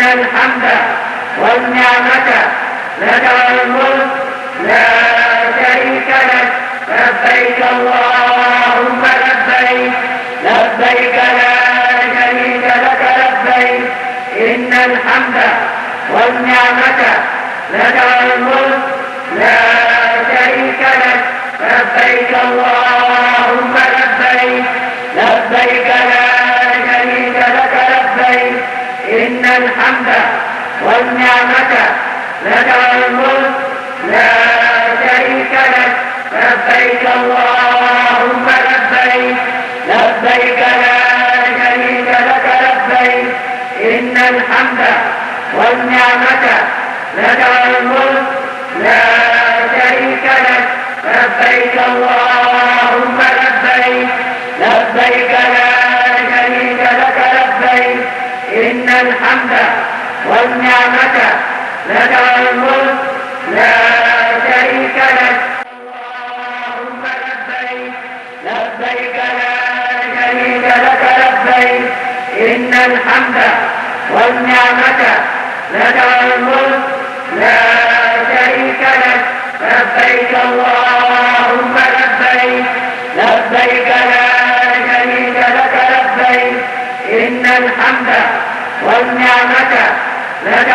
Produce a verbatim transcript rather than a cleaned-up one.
الحمد والنعمة لك والملك لا شريك لك. لبيك اللهم لبيك لبيك لا شريك لك لبيك إن الحمد والنعمة لك والملك لا شريك لك. لبيك اللهم لبيك لبيك لا شريك لك لبيك إن الحمد والنعمة لك والملك لا شريك لك. لبيك اللهم لبيك لبيك لا شريك لك لبيك إن الحمد والنعمة لك والملك لا شريك لك. لبيك اللهم لبيك لبيك لا شريك لك لبيك إن الحمد والنعمة لك والملك لا شريك لك. اللهم لبيك لبيك لا شريك لك لبيك إن الحمد والنعمة لك والملك لا شريك لك. لبيك اللهم لبيك لبيك لا شريك لك لبيك إن الحمد والنعمة لك